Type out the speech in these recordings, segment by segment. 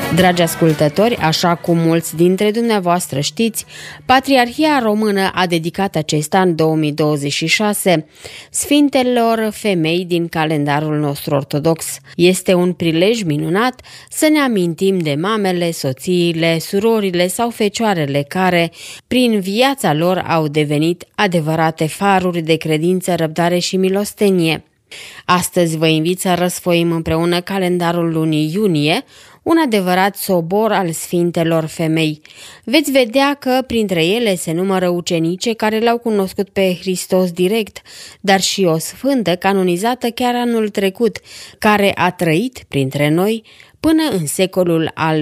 Dragi ascultători, așa cum mulți dintre dumneavoastră știți, Patriarhia Română a dedicat acest an 2026 Sfintelor femei din calendarul nostru ortodox. Este un prilej minunat să ne amintim de mamele, soțiile, surorile sau fecioarele care, prin viața lor, au devenit adevărate faruri de credință, răbdare și milostenie. Astăzi vă invit să răsfoim împreună calendarul lunii iunie, un adevărat sobor al Sfintelor femei. Veți vedea că printre ele se numără ucenice care l-au cunoscut pe Hristos direct, dar și o sfântă canonizată chiar anul trecut, care a trăit printre noi până în secolul al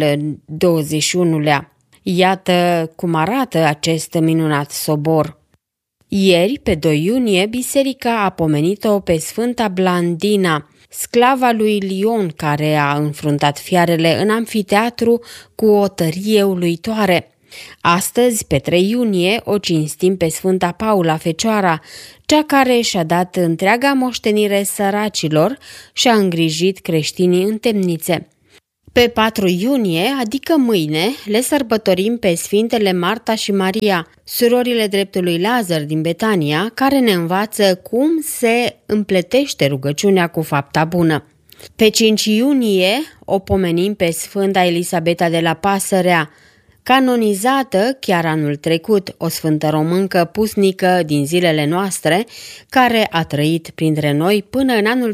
XXI-lea. Iată cum arată acest minunat sobor. Ieri, pe 2 iunie, biserica a pomenit-o pe Sfânta Blandina, sclava lui Lion, care a înfruntat fiarele în amfiteatru cu o tărie uluitoare. Astăzi, pe 3 iunie, o cinstim pe Sfânta Paula Fecioara, cea care și-a dat întreaga moștenire săracilor și a îngrijit creștinii în temnițe. Pe 4 iunie, adică mâine, le sărbătorim pe Sfintele Marta și Maria, surorile dreptului Lazar din Betania, care ne învață cum se împletește rugăciunea cu fapta bună. Pe 5 iunie o pomenim pe Sfânta Elisabeta de la Pasărea, canonizată chiar anul trecut, o sfântă româncă pusnică din zilele noastre, care a trăit printre noi până în anul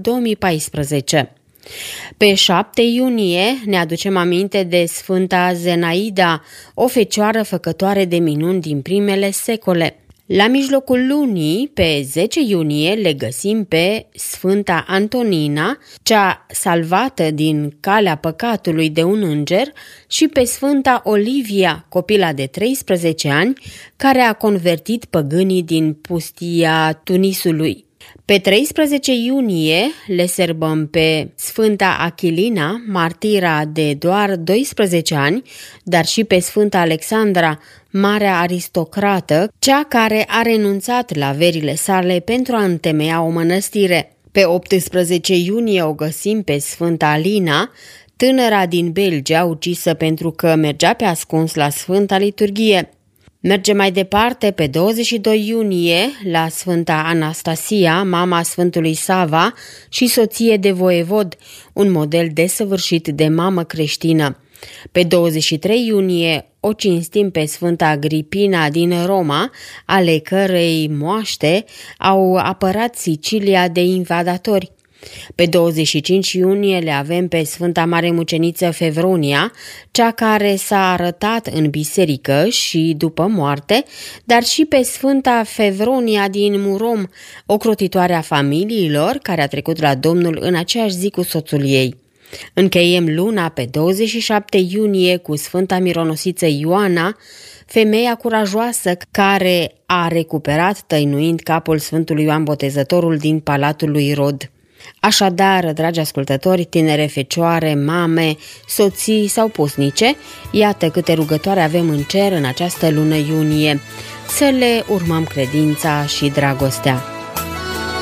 2014. Pe 7 iunie ne aducem aminte de Sfânta Zenaida, o fecioară făcătoare de minuni din primele secole. La mijlocul lunii, pe 10 iunie, le găsim pe Sfânta Antonina, cea salvată din calea păcatului de un înger, și pe Sfânta Olivia, copila de 13 ani, care a convertit păgânii din pustia Tunisului. Pe 13 iunie le sărbăm pe Sfânta Achilina, martira de doar 12 ani, dar și pe Sfânta Alexandra, marea aristocrată, cea care a renunțat la averile sale pentru a întemeia o mănăstire. Pe 18 iunie o găsim pe Sfânta Alina, tânăra din Belgia, ucisă pentru că mergea pe ascuns la Sfânta Liturghie. Mergem mai departe pe 22 iunie la Sfânta Anastasia, mama Sfântului Sava și soție de voievod, un model desăvârșit de mamă creștină. Pe 23 iunie o cinstim pe Sfânta Agripina din Roma, ale cărei moaște au apărat Sicilia de invadatori. Pe 25 iunie le avem pe Sfânta Mare Muceniță Fevronia, cea care s-a arătat în biserică și după moarte, dar și pe Sfânta Fevronia din Murom, ocrotitoarea familiilor care a trecut la Domnul în aceeași zi cu soțul ei. Încheiem luna pe 27 iunie cu Sfânta Mironosiță Ioana, femeia curajoasă care a recuperat tăinuind capul Sfântului Ioan Botezătorul din palatul lui Rod. Așadar, dragi ascultători, tinere fecioare, mame, soții sau pusnice, iată câte rugătoare avem în cer în această lună iunie. Să le urmăm credința și dragostea.